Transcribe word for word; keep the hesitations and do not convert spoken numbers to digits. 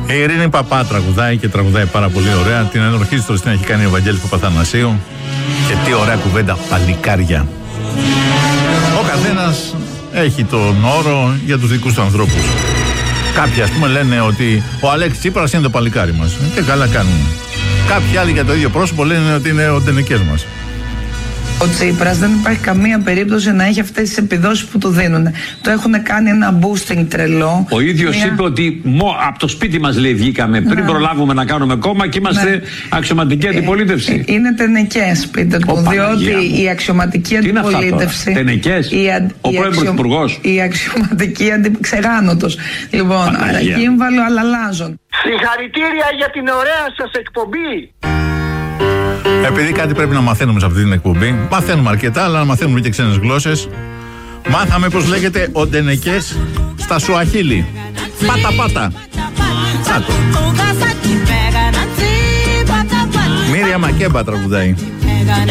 Η Ειρήνη Παπά τραγουδάει και τραγουδάει πάρα πολύ ωραία. Την ενορχήστρωση την έχει κάνει ο Βαγγέλης Παπαθανασίου. Και τι ωραία κουβέντα, παλικάρια. Ο καθένας έχει τον όρο για τους δικούς του ανθρώπους. Κάποιοι ας πούμε λένε ότι ο Αλέξης Τσίπρας είναι το παλικάρι μας. Και καλά κάνουν. Κάποιοι άλλοι για το ίδιο πρόσωπο λένε ότι είναι ο ντενεκές μας. Ο Τσίπρας δεν υπάρχει καμία περίπτωση να έχει αυτές τις επιδόσεις που του δίνουν. Το έχουν κάνει ένα boosting τρελό. Ο ίδιος μια... είπε ότι μο, από το σπίτι μας λέει βγήκαμε πριν ναι. προλάβουμε να κάνουμε κόμμα και είμαστε ναι. αξιωματική αντιπολίτευση. Ε, είναι τενεκές, πείτε του, διότι η αξιωματική αντιπολίτευση. Τενεκές, η, ο πρώην πρωθυπουργός. Η αξιωματική αντιπολίτευση, ξεγάνωτος. Λοιπόν, αρακύμβαλο αλλαλάζον. Συγχαρητήρια για την ωραία σας εκπομπή. Επειδή κάτι πρέπει να μαθαίνουμε σε αυτή την εκπομπή, μαθαίνουμε αρκετά, αλλά να μαθαίνουμε και ξένες γλώσσες. Μάθαμε πως λέγεται ο ντενεκές στα Σουαχίλι. Πάτα πάτα. Κάτω. Μύρια Μακέμπα τραγουδάει.